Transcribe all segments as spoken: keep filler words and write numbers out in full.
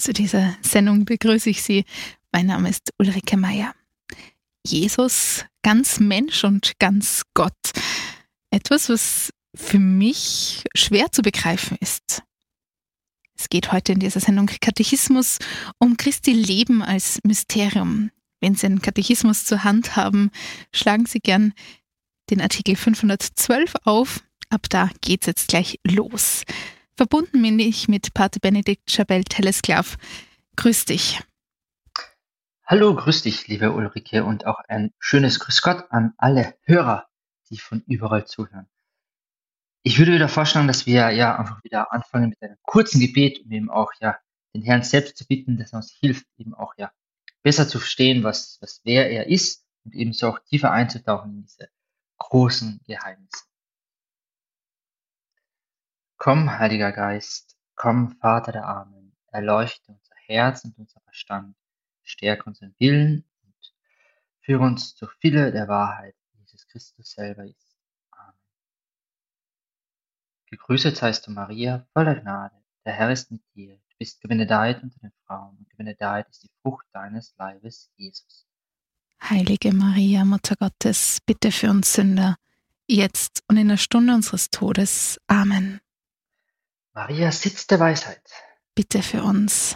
Zu dieser Sendung begrüße ich Sie. Mein Name ist Ulrike Meier. Jesus, ganz Mensch und ganz Gott. Etwas, was für mich schwer zu begreifen ist. Es geht heute in dieser Sendung Katechismus um Christi Leben als Mysterium. Wenn Sie einen Katechismus zur Hand haben, schlagen Sie gern den Artikel fünfhundertzwölf auf. Ab da geht's jetzt gleich los. Verbunden bin ich mit Pater Benedikt Schabell-Telesklav. Grüß dich. Hallo, grüß dich, liebe Ulrike, und auch ein schönes Grüß Gott an alle Hörer, die von überall zuhören. Ich würde wieder vorschlagen, dass wir ja einfach wieder anfangen mit einem kurzen Gebet, um eben auch ja den Herrn selbst zu bitten, dass er uns hilft, eben auch ja besser zu verstehen, was, was wer er ist und ebenso auch tiefer einzutauchen in diese großen Geheimnisse. Komm, Heiliger Geist, komm, Vater der Armen, erleuchte unser Herz und unser Verstand, stärke unseren Willen und führe uns zur Fülle der Wahrheit, die Jesus Christus selber ist. Amen. Gegrüßet seist du, Maria, voller Gnade, der Herr ist mit dir. Du bist gebenedeit unter den Frauen und gebenedeit ist die Frucht deines Leibes, Jesus. Heilige Maria, Mutter Gottes, bitte für uns Sünder, jetzt und in der Stunde unseres Todes. Amen. Maria, Sitz der Weisheit, Bitte für uns.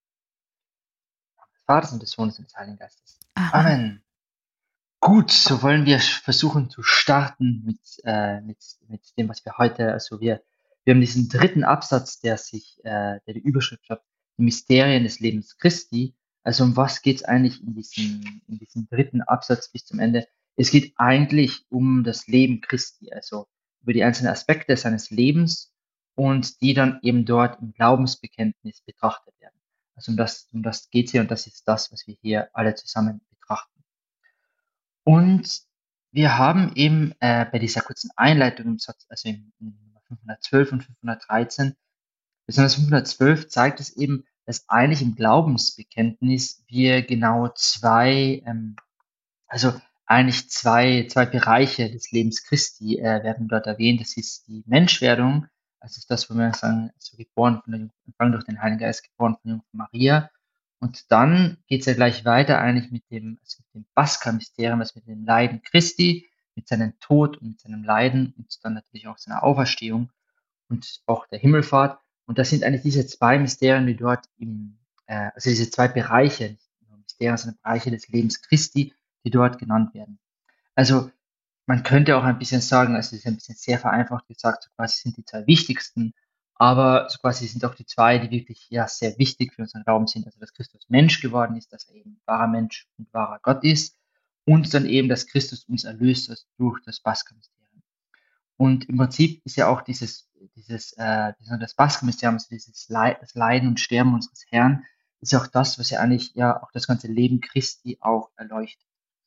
des Vaters und des Sohnes und des Heiligen Geistes. Amen. Amen. Gut, so wollen wir versuchen zu starten mit, äh, mit, mit dem, was wir heute, also wir, wir haben diesen dritten Absatz, der sich, äh, der die Überschrift hat, die Mysterien des Lebens Christi. Also um was geht es eigentlich in diesem, in diesem dritten Absatz bis zum Ende? Es geht eigentlich um das Leben Christi, also über die einzelnen Aspekte seines Lebens und die dann eben dort im Glaubensbekenntnis betrachtet werden. Also um das, um das geht es hier und das ist das, was wir hier alle zusammen betrachten. Und wir haben eben äh, bei dieser kurzen Einleitung im Satz, also in, in fünfhundertzwölf und fünfhundertdreizehn, besonders fünfhundertzwölf zeigt es eben, dass eigentlich im Glaubensbekenntnis wir genau zwei, ähm, also eigentlich zwei, zwei Bereiche des Lebens Christi äh, werden dort erwähnt. Das ist die Menschwerdung, also ist das, wo wir sagen, also geboren von der Jungfrau, empfangen durch den Heiligen Geist, geboren von der Jungfrau Maria. Und dann geht es ja gleich weiter eigentlich mit dem, also mit dem Pascha-Mysterium, also mit dem Leiden Christi, mit seinem Tod und mit seinem Leiden und dann natürlich auch seiner Auferstehung und auch der Himmelfahrt. Und das sind eigentlich diese zwei Mysterien, die dort im, äh, also diese zwei Bereiche, nicht nur Mysterien, sondern Bereiche des Lebens Christi, die dort genannt werden. Also man könnte auch ein bisschen sagen, also es ist ein bisschen sehr vereinfacht gesagt, so quasi sind die zwei wichtigsten, aber so quasi sind auch die zwei, die wirklich ja sehr wichtig für unseren Glauben sind. Also dass Christus Mensch geworden ist, dass er eben wahrer Mensch und wahrer Gott ist und dann eben, dass Christus uns erlöst hat durch das Pascha-Mysterium. Und im Prinzip ist ja auch dieses, dieses, äh, das Pascha-Mysterium, also dieses Leid, das Leiden und Sterben unseres Herrn, ist ja auch das, was ja eigentlich ja auch das ganze Leben Christi auch erleuchtet.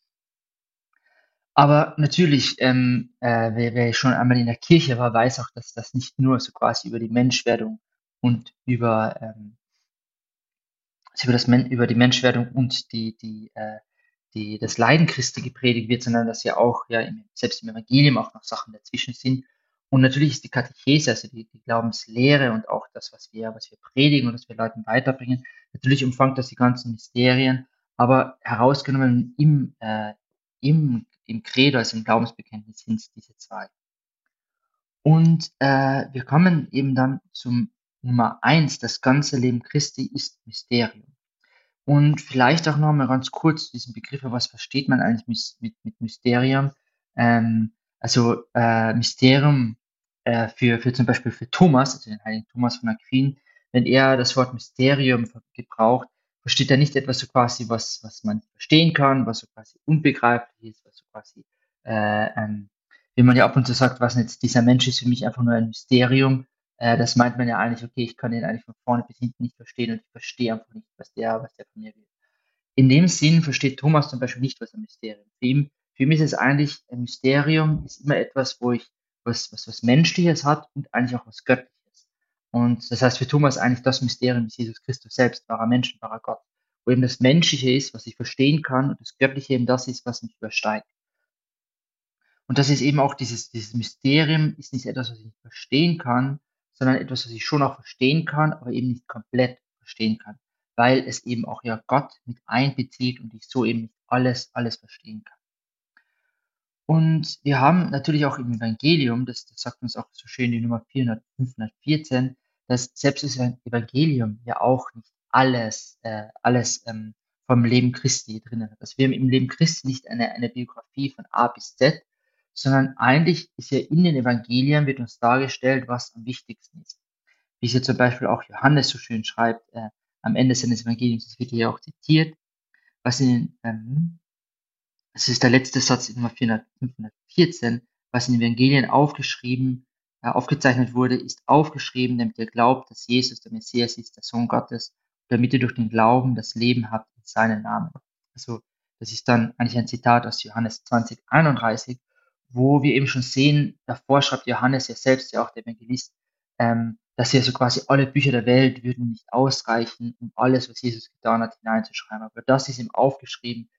Aber natürlich, ähm, äh, wer, wer schon einmal in der Kirche war, weiß auch, dass das nicht nur so quasi über die Menschwerdung und über, ähm, also über, das Men über die Menschwerdung und die, die, äh, die, das Leiden Christi gepredigt wird, sondern dass ja auch ja im, selbst im Evangelium auch noch Sachen dazwischen sind. Und natürlich ist die Katechese, also die, die Glaubenslehre und auch das, was wir, was wir predigen und was wir Leuten weiterbringen, natürlich umfängt das die ganzen Mysterien, aber herausgenommen im, äh, im, im Credo, also im Glaubensbekenntnis, sind es diese zwei. Und äh, wir kommen eben dann zum Nummer eins, das ganze Leben Christi ist Mysterium. Und vielleicht auch noch mal ganz kurz diesen Begriff, was versteht man eigentlich mit, mit, mit Mysterium? Ähm, also äh, Mysterium äh, für, für zum Beispiel für Thomas, also den heiligen Thomas von Aquin, wenn er das Wort Mysterium gebraucht, versteht er nicht etwas so quasi, was, was man verstehen kann, was so quasi unbegreiflich ist, was so quasi, äh, ähm, wie man ja ab und zu sagt, was jetzt dieser Mensch ist für mich einfach nur ein Mysterium, äh, das meint man ja eigentlich, okay, ich kann ihn eigentlich von vorne bis hinten nicht verstehen und ich verstehe einfach nicht, was der, was der von mir will. In dem Sinn versteht Thomas zum Beispiel nicht, was ein Mysterium ist. Für ihn, für ihn ist es eigentlich, ein Mysterium ist immer etwas, wo ich was, was, was Menschliches hat und eigentlich auch was Göttliches. Und das heißt für Thomas eigentlich das Mysterium ist Jesus Christus selbst, wahrer Mensch und wahrer Gott. Wo eben das Menschliche ist, was ich verstehen kann und das Göttliche eben das ist, was mich übersteigt. Und das ist eben auch dieses, dieses Mysterium ist nicht etwas, was ich nicht verstehen kann, sondern etwas, was ich schon auch verstehen kann, aber eben nicht komplett verstehen kann. weil es eben auch ja Gott mit einbezieht und ich so eben nicht alles, alles verstehen kann. Und wir haben natürlich auch im Evangelium, das, das sagt uns auch so schön die Nummer vierhundert, fünfhundertvierzehn, dass selbst das Evangelium ja auch nicht alles, äh, alles ähm, vom Leben Christi drinnen hat. Also wir haben im Leben Christi nicht eine, eine Biografie von A bis Z, sondern eigentlich ist ja in den Evangelien wird uns dargestellt, was am wichtigsten ist. Wie es ja zum Beispiel auch Johannes so schön schreibt, äh, am Ende seines Evangeliums, das wird hier ja auch zitiert, was in den, ähm, es ist der letzte Satz in Nummer vierhundert, fünfhundertvierzehn, was in den Evangelien aufgeschrieben, äh, aufgezeichnet wurde, ist aufgeschrieben, damit ihr glaubt, dass Jesus der Messias ist, der Sohn Gottes, damit ihr durch den Glauben das Leben habt in seinen Namen. Also, das ist dann eigentlich ein Zitat aus Johannes zwanzig einunddreißig, wo wir eben schon sehen, davor schreibt Johannes ja selbst, ja auch der Evangelist, ähm, dass ja so quasi alle Bücher der Welt würden nicht ausreichen, um alles, was Jesus getan hat, hineinzuschreiben. Aber das ist ihm aufgeschrieben,